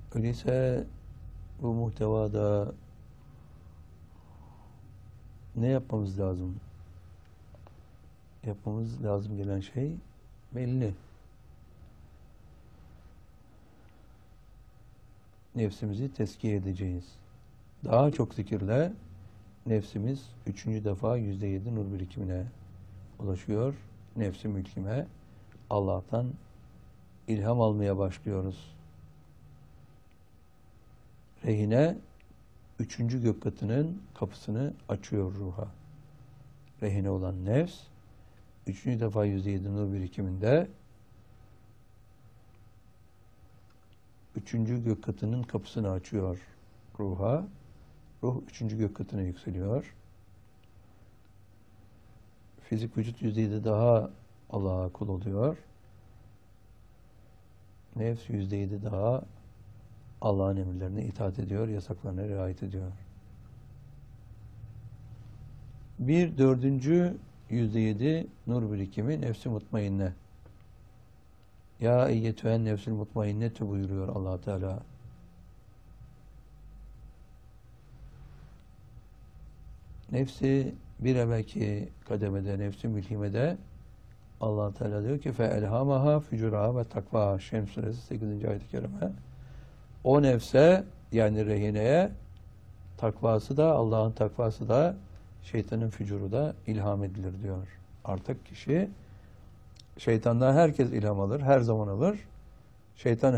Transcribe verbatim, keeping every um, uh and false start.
Öyleyse bu muhtevada ne yapmamız lazım? Yapmamız lazım gelen şey belli. Nefsimizi tezkiye edeceğiz. Daha çok zikirle nefsimiz üçüncü defa yüzde yedi nur birikimine ulaşıyor. Nefsi mülkime Allah'tan ilham almaya başlıyoruz. Rehine üçüncü gök katının kapısını açıyor ruha. Rehine olan nefs üçüncü defa yüzde yedi nur birikiminde üçüncü gök katının kapısını açıyor ruha. Ruh üçüncü gök katına yükseliyor. Fizik vücut yüzde yedi daha Allah'a kul oluyor. Nefs yüzde yedi daha Allah'ın emirlerine itaat ediyor, yasaklarına riayet ediyor. Bir dördüncü yüzde yedi nur birikimi nefsi mutmainne. Ya eyyetühen nefsül mutmainnetü buyuruyor Allah Teala. Nefsi bir evvelki kademede, nefsi mülhimede Allah Teala diyor ki fe elhamaha fücuraha ve takva. Şems suresi sekizinci ayet-i kerime. O nefse yani rehineye takvası da Allah'ın takvası da şeytanın fücuru da ilham edilir diyor. Artık kişi şeytandan herkes ilham alır, her zaman alır. Şeytan